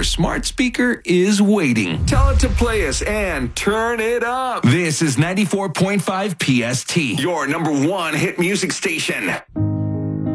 smart speaker is waiting. Tell it to play us and turn it up. This is 94.5 PST, your number one hit music station.